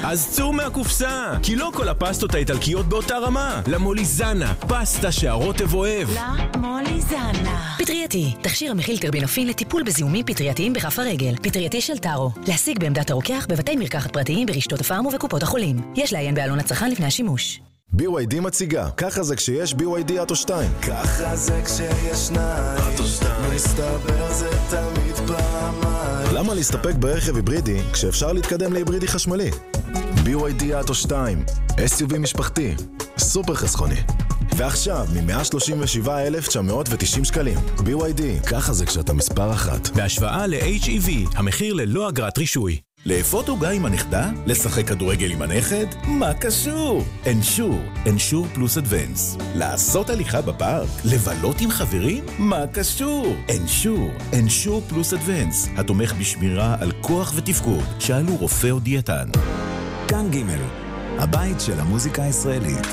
אז צאו מהקופסה, כי לא כל הפסטות האיטלקיות באותה רמה. למוליזנה, פסטה שהרוטב אוהב. למוליזנה. פטרייתי, תכשיר המכיל טרבינופין לטיפול בזיהומים פטרייתיים בכף הרגל. פטרייתי של טארו. להשיג בעמדת הרוקח בבתי מרקחת פרטיים ברשתות הפארם ובקופות החולים. יש לעיין בעלון הצרכן לפני השימוש. BYD מציגה, ככה זה כשיש BYD אוטו 2. ככה זה כשיש שניים, מסתבר זה תמיד פעמיים. למה להסתפק ברכב היברידי כשאפשר להתקדם להיברידי חשמלי? BYD אוטו 2, SUV משפחתי, סופר חסכוני. ועכשיו מ-137,990 שקלים. BYD, ככה זה כשאתה מספר אחת. בהשוואה ל-HEV, המחיר ללא אגרת רישוי. לאפות עוגה עם הנכדה? לשחק כדורגל עם הנכד? מה קשור? אנשור פלוס אדוונס. לעשות הליכה בפארק? לבלות עם חברים? מה קשור? אנשור פלוס אדוונס. התומך בשמירה על כוח ותפקוד. שאלו רופא או דיאטן. כאן ג' הבית של המוזיקה הישראלית.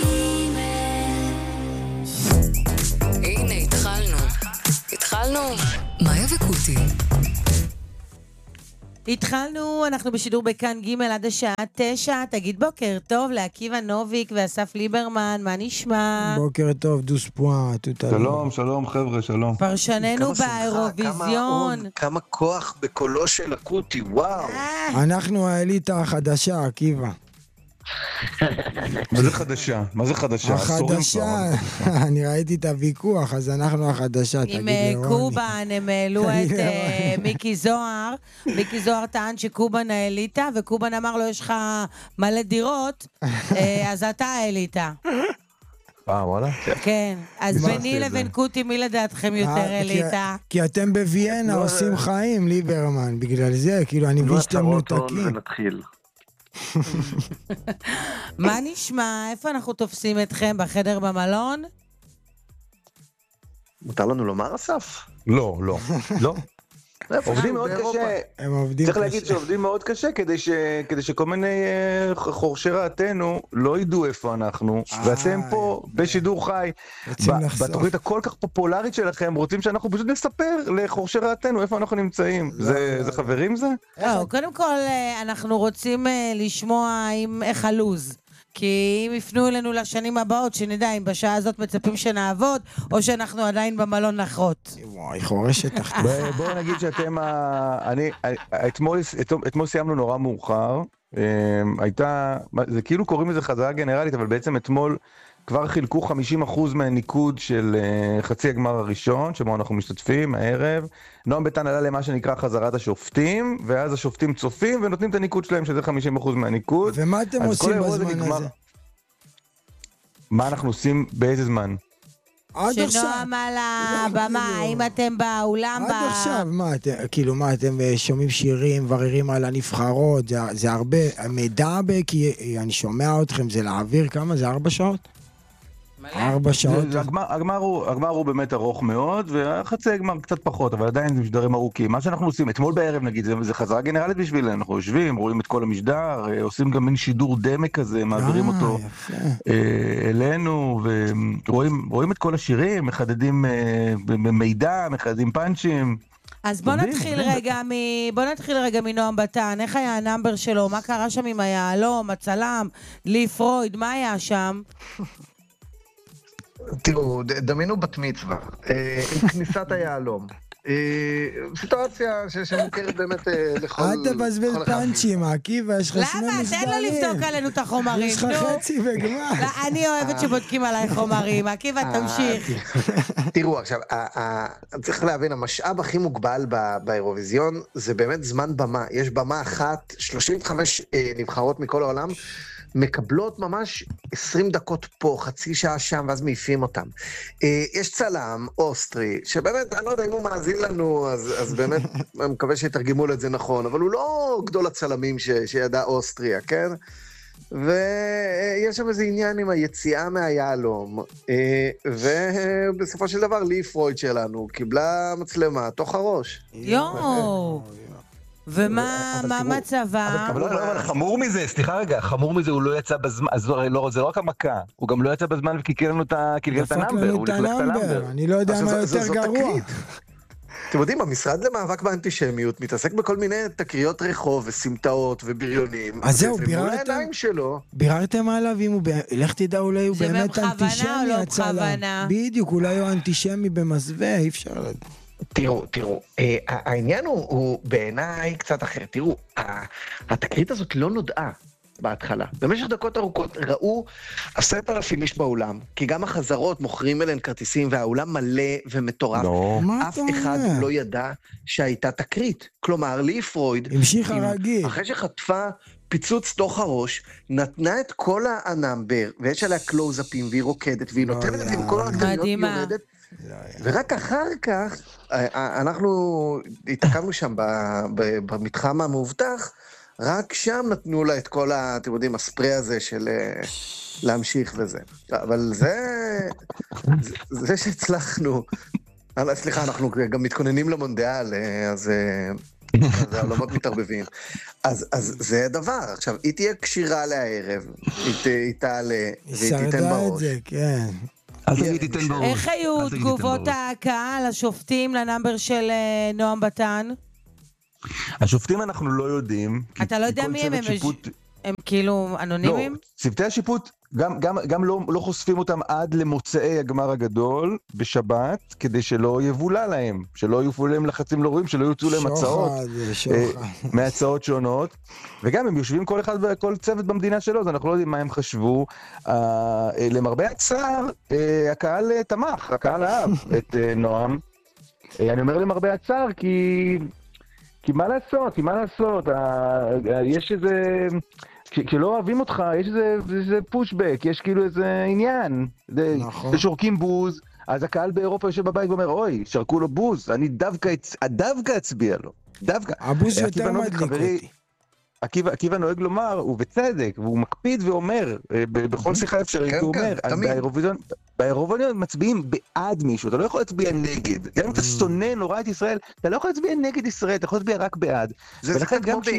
הנה, התחלנו. מאיה וקוטי. התחלנו, אנחנו בשידור בכאן ג' עד השעה 9. תגיד בוקר טוב לעקיבא נוביק ואסף ליברמן, מה נשמע? בוקר טוב, דוס פואה. שלום חבר'ה, שלום. פרשננו באירוויזיון. כמה כוח בקולו של הקוטי, וואו. אנחנו האליטה החדשה, עקיבא. מה זה חדשה? החדשה, אני ראיתי את הוויכוח, אז אנחנו החדשה. עם קובן, הם העלו את מיקי זוהר. מיקי זוהר טען שקובן האליטה, וקובן אמר לו, יש לך מלא דירות, אז אתה האליטה. וואלה? כן, אז ביני לבין קוטי, מי לדעתכם יותר אליטה? כי אתם בוויינה עושים חיים, ליברמן, בגלל זה, כאילו אני מבין שאתם נותקים. מה נשמע? איפה אנחנו תופסים אתכם? בחדר במלון? מותר לנו לומר, אסף? לא. עובדים מאוד קשה. צריך להגיד שעובדים מאוד קשה כדי שכל מיני חורשי רעתנו לא ידעו איפה אנחנו, ואתם פה בשידור חי בתוכנית הכל כך פופולרית שלכם רוצים שאנחנו פשוט נספר לחורשי רעתנו איפה אנחנו נמצאים. זה חברים זה? לא, קודם כל אנחנו רוצים לשמוע איך הלוז, כי אם יפנו אלינו לשנים הבאות, שנדע אם בשעה הזאת מצפים שנעבוד, או שאנחנו עדיין במלון נחרות. וואי, חורשת תחתיך. בואו נגיד שאתם, אתמול סיימנו נורא מאוחר, זה כאילו קוראים לזה חזרה גנרלית, אבל בעצם אתמול כבר חילקו 50% מהניקוד של חצי הגמר הראשון, שבו אנחנו משתתפים הערב. נועם ביטן עלה למה שנקרא חזרת השופטים, ואז השופטים צופים ונותנים את הניקוד שלהם, שזה 50% מהניקוד. ומה אתם עושים בזמן הזה? מה אנחנו עושים באיזה זמן? שנועם על הבמה, האם אתם באולם? עד עכשיו, מה אתם שומעים שירים, מבררים על הנבחרות, זה הרבה מידע, כי אני שומע אתכם, זה להעביר כמה? זה 4 שעות? 4 שעות. הגמר הוא באמת ארוך מאוד, והחצי הגמר קצת פחות, אבל עדיין זה משדרים ארוכים. מה שאנחנו עושים, אתמול בערב נגיד, זה חזרה גנרלית בשבילנו, אנחנו יושבים, רואים את כל המשדר, עושים גם מין שידור דמק כזה, מעבירים אותו אלינו, ורואים את כל השירים, מחדדים מידע, מחדדים פאנצ'ים. אז בוא נתחיל רגע מנועם ביטן, איך היה הנאמבר שלו, מה קרה שם עם היעלום, הצלם, לי פרויד, מה היה שם? תראו, דמיינו בת מצווה, עם כניסת היעלום. סיטואציה שמוכרת באמת לכל... אל תבזבז פאנצ'ים, עקיבא, יש לך 2 מסדרים. למה? תן לו לבדוק עלינו את החומרים. יש לך חצי וגמר. אני אוהבת שבודקים עליי חומרים. עקיבא, תמשיך. תראו, עכשיו, צריך להבין, המשאב הכי מוגבל באירוויזיון זה באמת זמן במה. יש במה אחת, 35 נבחרות מכל העולם, מקבלות ממש 20 דקות פה, חצי שעה שם, ואז מעיפים אותם. יש צלם, אוסטרי, שבאמת, אני לא יודע אם הוא מאזין לנו, אז באמת, אני מקווה שיתרגמו לו את זה נכון, אבל הוא לא גדול הצלמים שידע אוסטריה, כן? ויש שם איזה עניין עם היציאה מהיעלום, ובסופו של דבר, לי פרויד שלנו, קיבלה מצלמה תוך הראש. יואו! ומה מצבה? אבל חמור מזה, סליחה רגע, חמור מזה הוא לא יצא בזמן, זה לא רק המכה, הוא גם לא יצא בזמן וקלקל לנו את הנאמבר, הוא לקלק את הנאמבר. אני לא יודע מה יותר גרוע. אתם יודעים, המשרד למאבק באנטישמיות מתעסק בכל מיני תקריות רחוב וסמטאות ובריונים. אז זהו, ומול העיניים שלו. ביררתם עליו אם הוא, לך תדע, אולי הוא באמת אנטישמי. זה בכוונה או לא בכוונה? בדיוק, אולי הוא אנטישמי במסווה, אי אפשר לדעת. תראו, העניין הוא בעיניי קצת אחר. תראו, התקרית הזאת לא נודעה בהתחלה. במשך דקות ארוכות ראו 10,000 איש באולם, כי גם החזרות מוכרים אליהן כרטיסים, והאולם מלא ומטורף. אף אחד לא ידע שהייתה תקרית. כלומר, לי פרויד, המשיך הרגיל. אחרי שחטפה פיצוץ תוך הראש, נתנה את כל הנאמבר, ויש עליה קלוזאפים, והיא רוקדת, והיא נותנת את עם כל הרגליות, היא יורדת, ורק אחר כך, אנחנו התעכבנו שם במתחם המאובטח, רק שם נתנו לה את כל, אתם יודעים, הספרי הזה של להמשיך וזה. אבל זה שהצלחנו, סליחה, אנחנו גם מתכוננים למונדיאל, אז העולמות מתערבבים. אז זה הדבר. עכשיו, היא תהיה קשירה לערב, היא תעלה, והיא תיתן בראש. זה, כן. אל תגיד תיתן בראש. איך היו תגובות הקהל, השופטים, לנאמבר של נועם בתן? השופטים אנחנו לא יודעים. אתה לא יודע מי הם כאילו אנונימיים? לא, צוותי השיפוט גם לא חושפים אותם עד למוצאי הגמר הגדול בשבת, כדי שלא יבולה להם, שלא יופעו להם לחצים לא רואים, שלא יוצאו להם הצעות מהצעות שונות, וגם הם יושבים כל אחד וכל צוות במדינה שלו, אז אנחנו לא יודעים מה הם חשבו. למרבה הצער, הקהל תמך, הקהל אהב את נועם. אני אומר למרבה הצער כי מה לעשות, יש איזה, כשלא אוהבים אותך, יש איזה פושבק, יש כאילו איזה עניין, שורקים בוז, אז הקהל באירופה יושב בבית ואומר, אוי, שרקו לו בוז, אני דווקא אצביע לו, דווקא. הבוז יותר מדליק אותי. עקיבא נוהג לומר, ובצדק, והוא מקפיד ואומר, בכל שיחה אפשרית, הוא אומר, באירוויזיון מצביעים בעד מישהו, אתה לא יכול להצביע נגד. גם אם אתה שונא נורא את ישראל, אתה לא יכול להצביע נגד ישראל, אתה יכול להצביע רק בעד. זה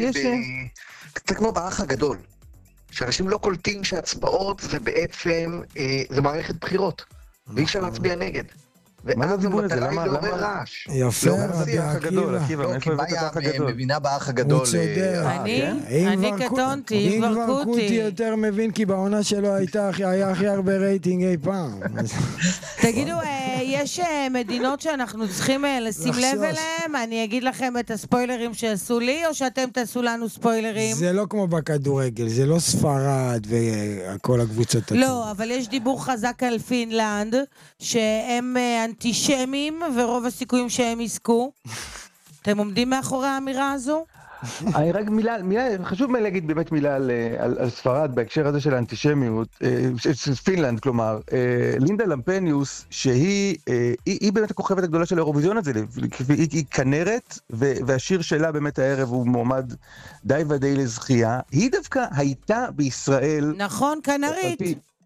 קצת כמו באח הגדול, שאנשים לא קולטים שהצבעות זה בעצם, זה מערכת בחירות, ואי אפשר להצביע נגד. ואז המטרה היא לעורר רעש. יפה, רבי עקיבא. כי מאיה מבינה באח הגדול. הוא צודק. אני קטונתי, אם כבר קוטי יותר מבין, כי בעונה שלו היה הכי הרבה רייטינג אי פעם. תגידו, יש מדינות שאנחנו צריכים לשים לב אליהם? אני אגיד לכם את הספוילרים שעשו לי, או שאתם תעשו לנו ספוילרים? זה לא כמו בכדורגל, זה לא ספרד וכל הקבוצות. לא, אבל יש דיבור חזק על פינלנד, שהם אנטישמים, ורוב הסיכויים שהם יזכו. אתם עומדים מאחורי האמירה הזו? אני רק מילה, חשוב להגיד באמת מילה על ספרד בהקשר הזה של האנטישמיות, של פינלנד, כלומר, לינדה למפניוס, שהיא באמת הכוכבת הגדולה של האירוויזיון הזה, היא כנרת, והשיר שלה באמת הערב הוא מועמד די ודי לזכייה, היא דווקא הייתה בישראל... נכון, כנרית.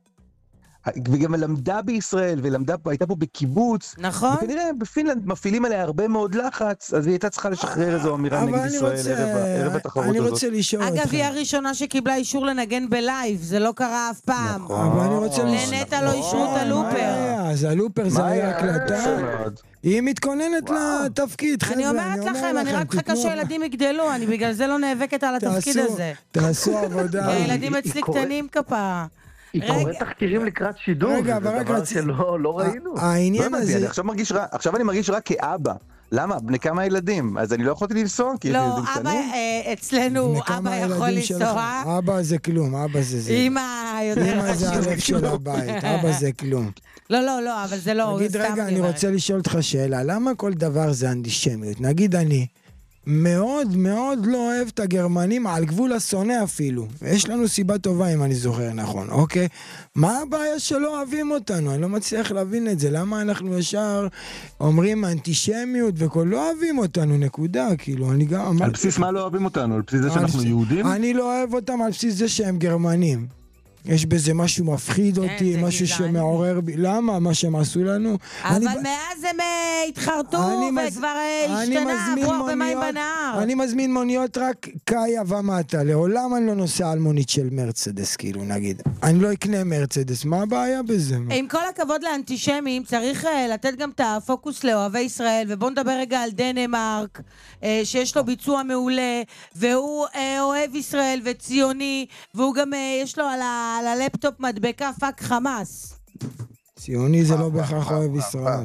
וגם למדה בישראל, הייתה פה בקיבוץ. נכון. וכנראה בפינלנד מפעילים עליה הרבה מאוד לחץ, אז היא הייתה צריכה לשחרר איזו אמירה נגד ישראל ערב התחרות הזאת. אני רוצה לשאול אותך. אגב, היא הראשונה שקיבלה אישור לנגן בלייב, זה לא קרה אף פעם. אבל אני רוצה לשאול. לנטה לא אישרו את הלופר. אז הלופר זה היה הקלטה. היא מתכוננת לתפקיד, חבר'ה. אני אומרת לכם, אני רק חכה שילדים יגדלו, אני בגלל זה לא נאבקת על התפקיד הזה. תעשו עבודה. הילדים אצלי קטנים כפה. היא קוראת תחקירים לקראת שידור, זה דבר שלא ראינו. העניין הזה... עכשיו אני מרגיש רק כאבא. למה? בני כמה ילדים? אז אני לא יכולתי לנסוע, כי לא, אבא, אצלנו אבא יכול לנסוע. אבא זה כלום, אבא זה. אמא יותר חשוב. אמא זה הלב של הבית, אבא זה כלום. לא, אבל זה לא, נגיד רגע, אני רוצה לשאול אותך שאלה, למה כל דבר זה אנטישמיות? נגיד אני מאוד מאוד לא אוהב את הגרמנים, על גבול השונא אפילו. ויש לנו סיבה טובה אם אני זוכר נכון, אוקיי? מה הבעיה שלא אוהבים אותנו? אני לא מצליח להבין את זה. למה אנחנו ישר אומרים אנטישמיות וכל לא אוהבים אותנו, נקודה, כאילו, אני גם... על בסיס מה לא אוהבים אותנו? על בסיס זה שאנחנו יהודים? אני לא אוהב אותם על בסיס זה שהם גרמנים. יש בזה משהו מפחיד אותי, משהו שמעורר בי. למה? מה שהם עשו לנו? אבל מאז הם התחרטו וכבר השתנה, עברו במים בנהר. אני מזמין מוניות רק קאיה ומטה. לעולם אני לא נוסע על מונית של מרצדס, כאילו נגיד. אני לא אקנה מרצדס, מה הבעיה בזה? עם כל הכבוד לאנטישמים, צריך לתת גם את הפוקוס לאוהבי ישראל, ובואו נדבר רגע על דנמרק, שיש לו ביצוע מעולה, והוא אוהב ישראל וציוני, והוא גם יש לו על הלפטופ מדבקה פאק חמאס. ציוני זה לא בהכרח אוהב ישראל.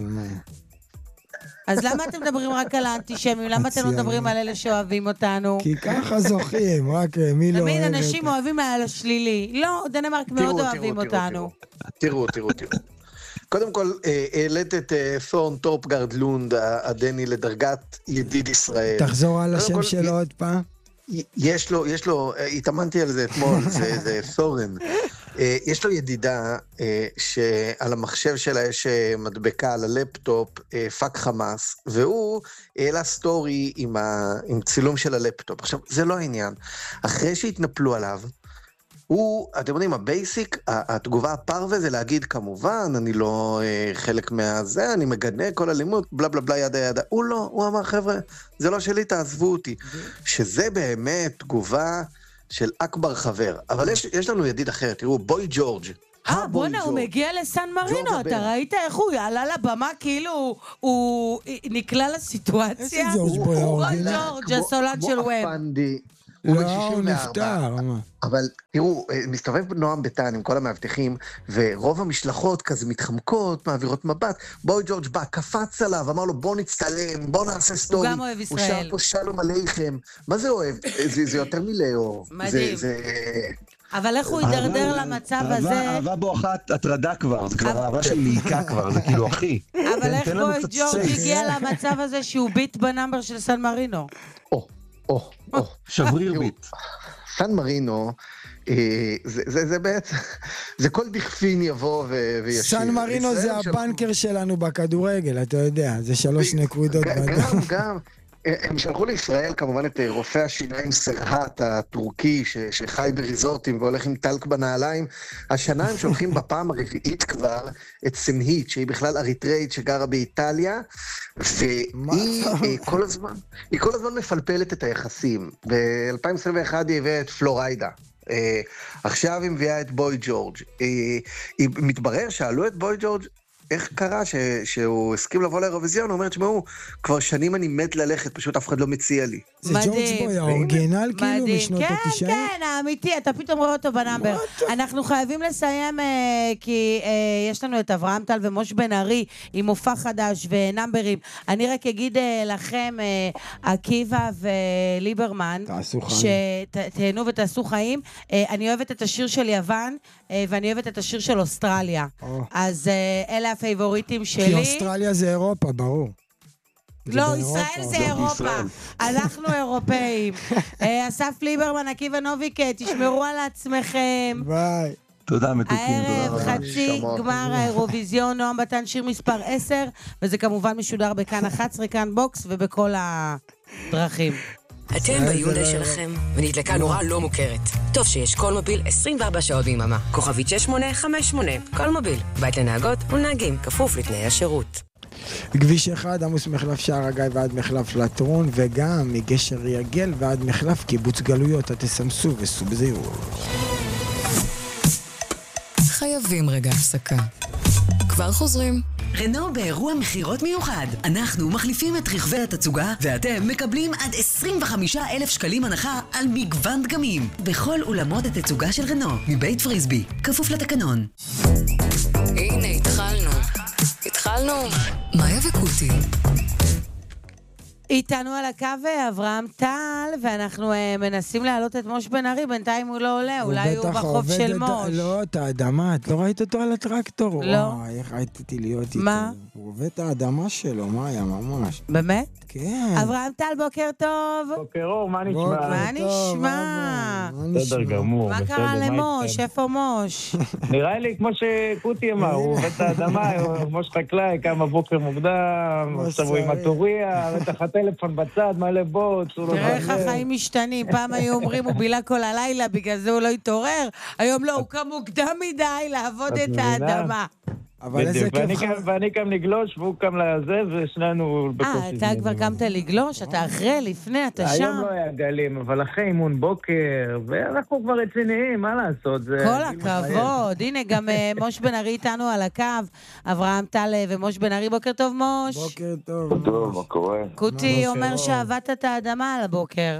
אז למה אתם מדברים רק על האנטישמים? למה אתם לא מדברים על אלה שאוהבים אותנו? כי ככה זוכים, רק מי לא אוהב. תמיד אנשים אוהבים על השלילי. לא, דנמרק מאוד אוהבים אותנו. תראו. קודם כל, העלית את תורן טורפגרד לונד, הדני, לדרגת ידיד ישראל. תחזור על השם שלו עוד פעם. יש לו, התאמנתי על זה אתמול, זה תורן. יש לו ידידה שעל המחשב שלה יש מדבקה על הלפטופ, פאק חמאס, והוא העלה סטורי עם צילום של הלפטופ. עכשיו, זה לא העניין. אחרי שהתנפלו עליו, אתם יודעים, הבייסיק, התגובה הפרווה זה להגיד, כמובן, אני לא חלק מהזה, אני מגנה כל אלימות, בלה בלה בלה ידה ידה. הוא לא, הוא אמר, חבר'ה, זה לא שלי, תעזבו אותי. שזה באמת תגובה של אכבר חבר. אבל יש לנו ידיד אחר, תראו, בוי ג'ורג'. בונה, הוא מגיע לסן מרינו, אתה ראית איך הוא עלה לבמה, כאילו הוא נקלע לסיטואציה? איזה ג'ורג' בוי ג'ורג', הסולן של ווב. לא, הוא נפטר. אבל תראו, מסתובב נועם ביטן עם כל המאבטחים, ורוב המשלחות כזה מתחמקות, מעבירות מבט. בוי ג'ורג' בא, קפץ עליו, אמר לו בוא נצטלם, בוא נעשה סטורי. הוא גם אוהב ישראל. הוא שר פה שלום עליכם. מה זה אוהב? זה יותר מלאהוב. מדהים. אבל איך הוא יידרדר למצב הזה? אהבה בואכת הטרדה כבר, זה כבר אהבה של מעיקה כבר, זה כאילו אחי. אבל איך בוי ג'ורג' הגיע למצב הזה שהוא ביט בנאמבר של סן מרינו? שבריר ביט. סן מרינו, זה בעצם, זה כל דכפין יבוא וישיר. סן מרינו זה הבנקר שלנו בכדורגל, אתה יודע, זה 3 נקודות. גם, הם שלחו לישראל כמובן את רופא השיניים סרהט הטורקי שחי בריזורטים והולך עם טלק בנעליים. השנה הם שולחים בפעם הרביעית כבר את סנהית, שהיא בכלל אריתראית שגרה באיטליה, והיא כל הזמן מפלפלת את היחסים. ב-2021 היא הביאה את פלוריידה. עכשיו היא מביאה את בוי ג'ורג'. מתברר שאלו את בוי ג'ורג' איך קרה שהוא הסכים לבוא לאירוויזיון, הוא אומר, תשמעו, כבר שנים אני מת ללכת, פשוט אף אחד לא מציע לי. זה ג'ורג' בוי, האורגינל כאילו משנות ה-90? כן, האמיתי, אתה פתאום רואה אותו בנאמבר. אנחנו חייבים לסיים, כי יש לנו את אברהם טל ומוש בן ארי, עם מופע חדש ונאמברים. אני רק אגיד לכם, עקיבא וליברמן, שתהנו ותעשו חיים. אני אוהבת את השיר של יוון, ואני אוהבת את השיר של אוסטרליה. אז אלה הפייבוריטים שלי. כי אוסטרליה זה אירופה, ברור. לא, ישראל זה אירופה. אנחנו אירופאים. אסף ליברמן, עקיבא נוביק, תשמרו על עצמכם. ביי. תודה, מתוקים. הערב חצי גמר האירוויזיון, נועם ביטן, שיר מספר 10, וזה כמובן משודר בכאן 11, כאן בוקס, ובכל הדרכים. אתם ביונדאי שלכם, ונדלקה נורה לא מוכרת. טוב שיש קול מוביל 24 שעות ביממה. כוכבית 6858, קול מוביל. בית לנהגות ולנהגים, כפוף לתנאי השירות. כביש 1, עמוס מחלף שער הגיא ועד מחלף לטרון, וגם מגשר יגל ועד מחלף קיבוץ גלויות. תסמסו וסעו בזהירות. חייבים רגע הפסקה. כבר חוזרים. רנו באירוע מחירות מיוחד. אנחנו מחליפים את רכבי התצוגה, ואתם מקבלים עד 25,000 שקלים הנחה על מגוון דגמים. בכל אולמות התצוגה של רנו, מבית פריסבי, כפוף לתקנון. הנה, התחלנו. מאיה וקוטי. איתנו על הקו אברהם טל, ואנחנו מנסים להעלות את מוש בן ארי, בינתיים הוא לא עולה, אולי הוא בחוף של מוש. לא, את האדמה, את לא ראית אותו על הטרקטור? לא. איך הייתי להיות איתו? מה? הוא עובד את האדמה שלו, מה היה ממש? באמת? כן. אברהם טל, בוקר טוב. בוקר אור, מה נשמע? מה נשמע? בסדר גמור. מה קרה למוש? איפה מוש? נראה לי כמו שקוטי אמר, הוא עובד את האדמה, מוש חקלאי, קם בבוקר מוקדם, עכשיו הוא עם הטוריה, בטח הטלפון בצד, מלא בוץ. תראה איך החיים משתנים, פעם היו אומרים הוא בילה כל הלילה, בגלל זה הוא לא התעורר, היום לא, הוא קם מוקדם מדי לעבוד את האדמה. אבל איזה כיף. ואני קם לגלוש, והוא קם לזה, ושנינו בקושי. אתה כבר קמת לגלוש? אתה אחרי, לפני, אתה שם? היום לא היה גלים, אבל אחרי אימון בוקר, ואנחנו כבר רציניים, מה לעשות? כל הכבוד. הנה, גם מוש בן ארי איתנו על הקו, אברהם טל ומוש בן ארי, בוקר טוב, מוש. בוקר טוב. טוב, מה קורה? קוטי אומר שעבדת את האדמה על הבוקר.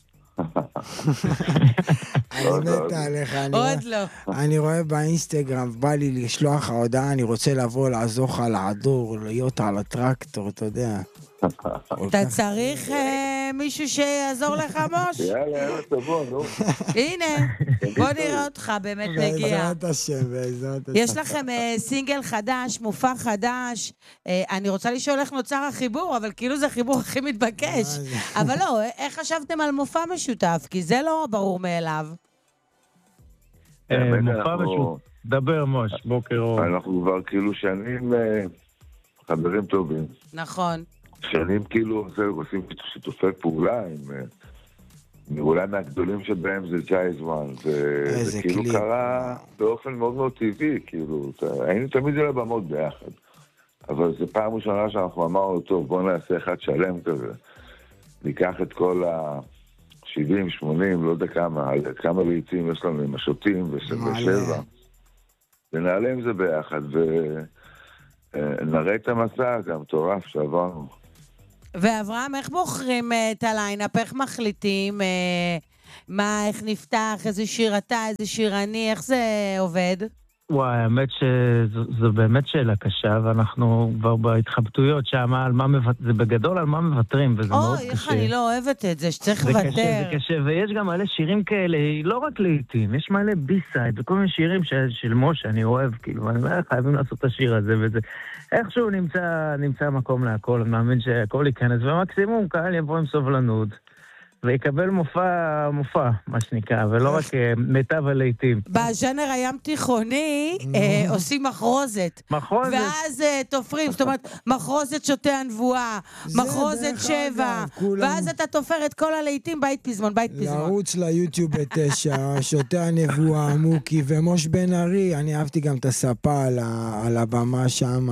אני מתה עליך, עוד לא. אני רואה באינסטגרם, בא לי לשלוח ההודעה, אני רוצה לבוא לעזור לך לעדור, להיות על הטרקטור, אתה יודע. אתה צריך מישהו שיעזור לך, מוש? יאללה, תבוא, נו. הנה, בוא נראה אותך באמת מגיע. בעזרת השם, בעזרת השם. יש לכם סינגל חדש, מופע חדש. אני רוצה לשאול איך נוצר החיבור, אבל כאילו זה החיבור הכי מתבקש. אבל לא, איך חשבתם על מופע משותף? כי זה לא ברור מאליו. מופע משותף. דבר, מוש, בוקר אור. אנחנו כבר כאילו שנים חברים טובים. נכון. שנים כאילו עושים שיתופי פעולה עם אולי מהגדולים שבהם זה ג'ייז וואן, וזה כאילו קרה באופן מאוד מאוד טבעי, כאילו, היינו תמיד על הבמות ביחד, אבל זו פעם ראשונה שאנחנו אמרנו, טוב, בוא נעשה אחד שלם כזה, ניקח את כל ה-70, 80, לא יודע כמה לעיתים יש לנו עם השוטים ושבע, ונעלה עם זה ביחד, ונראה את המסע, גם מטורף שעברנו. ואברהם, איך בוחרים את הליינאפ? איך מחליטים? איך נפתח? איזה שיר אתה? איזה שיר אני? איך זה עובד? וואי, האמת שזו באמת שאלה קשה, ואנחנו כבר בהתחבטויות שם, זה בגדול על מה מבטרים, וזה מאוד קשה. איך אני לא אוהבת את זה, שצריך לוותר. זה קשה, ויש גם מלא שירים כאלה, לא רק לעיתים, יש מלא בי-סייד, וכל מיני שירים של משה, אני אוהב, כאילו, אני אומר, חייבים לעשות את השיר הזה, וזה איכשהו נמצא מקום להכל, אני מאמין שהכל ייכנס, ומקסימום קהל יבוא עם סובלנות. ויקבל מופע, מה שנקרא, ולא רק מיטב הלעיתים. בז'אנר הים תיכוני עושים מחרוזת. מחרוזת. ואז תופרים, זאת אומרת, מחרוזת שוטה הנבואה, מחרוזת 7, ואז אתה תופר את כל הלעיתים בית פזמון. לרוץ ליוטיוב ב9, שוטה הנבואה, מוקי ומוש בן ארי, אני אהבתי גם את הספה על הבמה שם,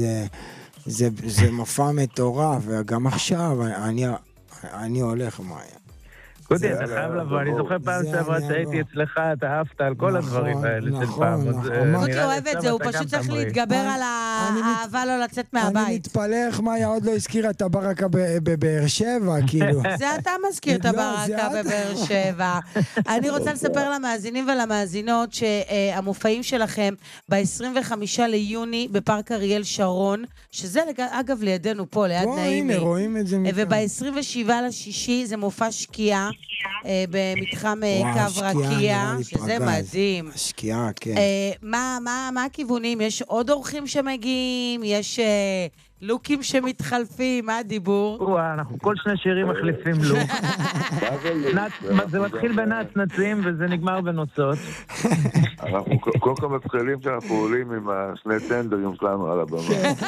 וזה מופע מטורף, וגם עכשיו אני הולך מאיה. קודי, אתה חייב לבוא, אני זוכר פעם שעברה שהייתי אצלך, אתה אהבת על כל הדברים האלה של פעם. קודי אוהב את זה, הוא פשוט צריך להתגבר על האהבה לא לצאת מהבית. אני מתפלא איך מאיה עוד לא הזכירה את הברקה בבאר שבע, כאילו. זה אתה מזכיר את הברקה בבאר שבע. אני רוצה לספר למאזינים ולמאזינות שהמופעים שלכם ב-25 ליוני בפארק אריאל שרון, שזה אגב לידינו פה, ליד נעימי. רואים את זה. וב-27 לשישי זה מופע שקיעה. במתחם קו רקיע, שזה מדהים. השקיעה, כן. מה הכיוונים? יש עוד אורחים שמגיעים? יש לוקים שמתחלפים? מה הדיבור? אנחנו כל שני שירים מחליפים לוק. זה מתחיל בנצנצים וזה נגמר בנוצות. אנחנו כל כך מתחילים שאנחנו עולים עם השני טנדרים שלנו על הבמה.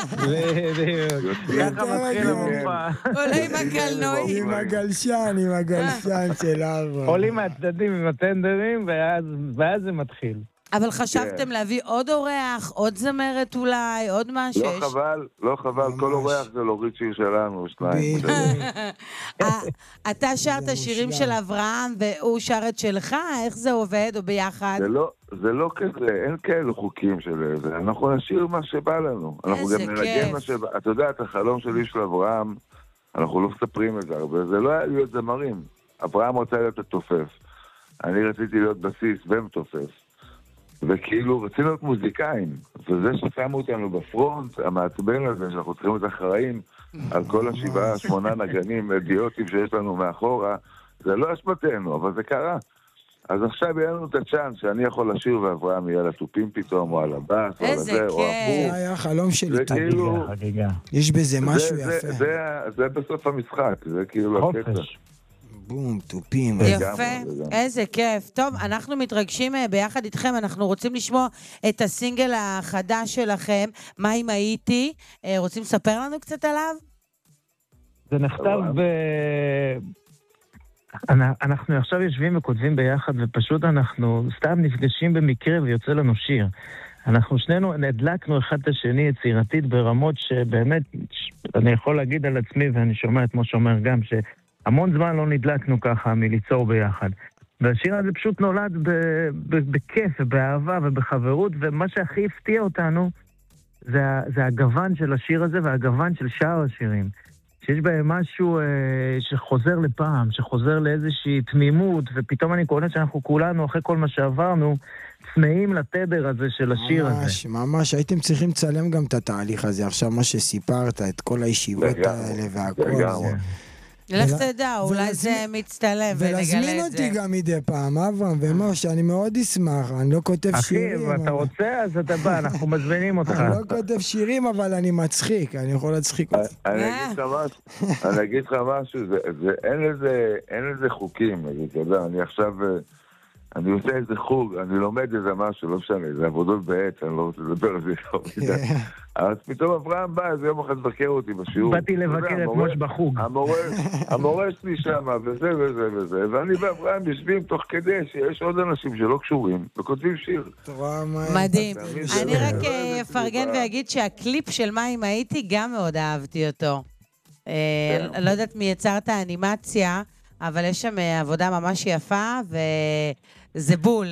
ככה מתחיל המופע. עולה עם הקלנועי. עם הגלשן של אברהם. עולים מהצדדים עם הטנדרים ואז זה מתחיל. אבל חשבתם להביא עוד אורח, עוד זמרת אולי, עוד משהו? לא חבל, כל אורח זה להוריד שיר שלנו, שניים. אתה שר את השירים של אברהם והוא שר את שלך? איך זה עובד או ביחד? זה לא כזה, אין כאלו חוקים של זה, אנחנו נשאיר מה שבא לנו. אנחנו גם ננגן מה שבא. אתה יודע, את החלום שלי של אברהם, אנחנו לא מספרים את זה הרבה, זה לא היה להיות זמרים. אברהם רוצה להיות התופף. אני רציתי להיות בסיס ומתופף. וכאילו רצינו להיות מוזיקאים, וזה ששמו אותנו בפרונט, המעצבן הזה, שאנחנו צריכים להיות אחראים על כל 7-8 נגנים אידיוטים שיש לנו מאחורה, זה לא אשמתנו, אבל זה קרה. אז עכשיו יהיה לנו את הצ'אנס שאני יכול לשיר ואברהם יהיה לתופים פתאום, או על הבאס, או על זה, או הפוך. זה היה החלום שלי. יש בזה משהו יפה. זה בסוף המשחק, זה כאילו הקטע. בום, טופים. יפה, איזה כיף. טוב, אנחנו מתרגשים ביחד איתכם, אנחנו רוצים לשמוע את הסינגל החדש שלכם, מה אם הייתי? רוצים לספר לנו קצת עליו? זה נכתב אנחנו עכשיו יושבים וכותבים ביחד, ופשוט אנחנו סתם נפגשים במקרה ויוצא לנו שיר. אנחנו שנינו נדלקנו אחד את השני יצירתית ברמות שבאמת, אני יכול להגיד על עצמי, ואני שומע את מה שאומר גם, שהמון זמן לא נדלקנו ככה מליצור ביחד. והשיר הזה פשוט נולד בכיף ובאהבה ובחברות, ומה שהכי הפתיע אותנו זה הגוון של השיר הזה והגוון של שאר השירים. שיש בהם משהו שחוזר לפעם, שחוזר לאיזושהי תמימות, ופתאום אני קורא שאנחנו כולנו, אחרי כל מה שעברנו, צמאים לתדר הזה של השיר הזה. ממש, הייתם צריכים לצלם גם את התהליך הזה, עכשיו מה שסיפרת, את כל הישיבות האלה והכל הזה. לך תדע, אולי זה מצטלם ונגלה את זה. ולהזמין אותי גם מדי פעם, אברהם ומשה, אני מאוד אשמח, אני לא כותב שירים. אחי, ואתה רוצה, אז אתה בא, אנחנו מזמינים אותך. אני לא כותב שירים, אבל אני מצחיק, אני יכול להצחיק אותך. אני אגיד לך משהו, אין לזה חוקים, אתה יודע, אני עכשיו, אני עושה איזה חוג, אני לומד איזה משהו, לא משנה, זה עבודות בעץ, אני לא רוצה לדבר על זה. אז פתאום אברהם בא, איזה יום אחד לבקר אותי בשיעור. באתי לבקר את מוש בחוג. המורה שלי שם, וזה וזה וזה, ואני ואברהם יושבים תוך כדי שיש עוד אנשים שלא קשורים, וכותבים שיר. מדהים. אני רק אפרגן ואגיד שהקליפ של מים הייתי, גם מאוד אהבתי אותו. לא יודעת מי יצר את האנימציה, אבל יש שם עבודה ממש יפה, זה בול.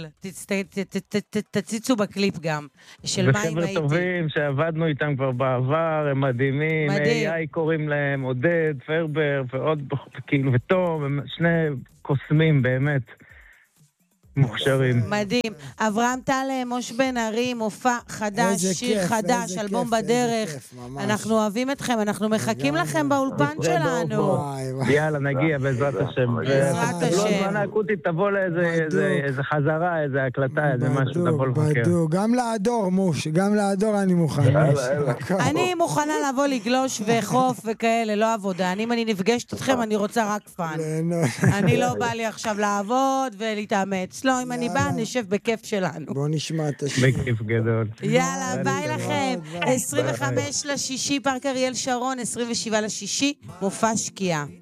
תציצו בקליפ גם. של מים הייתי. וחבר'ה טובים שעבדנו איתם כבר בעבר, הם מדהימים. AI קוראים להם, עודד, פרבר, ועוד, כאילו, ותום, הם שני קוסמים באמת. מוכשרים. מדהים. אברהם טל, מוש בן ארי, מופע חדש, שיר חדש, אלבום בדרך. אנחנו אוהבים אתכם, אנחנו מחכים לכם באולפן שלנו. יאללה, נגיע בעזרת השם. בעזרת השם. לא זמן אקוטית, תבוא לאיזה חזרה, איזה הקלטה, איזה משהו, תבוא לבקר. גם לעדור, מוש, גם לעדור אני מוכן. אני מוכנה לבוא לגלוש וחוף וכאלה, לא עבודה. אם אני נפגשת אתכם, אני רוצה רק פן. אני לא בא לי עכשיו לעבוד ולהתאמץ. לא, אם אני באה, נשב בכיף שלנו. בוא נשמע את השיר. בכיף גדול. יאללה, ביי לכם. 25 לשישי, פארק אריאל שרון, 27 לשישי, מופע שקיעה.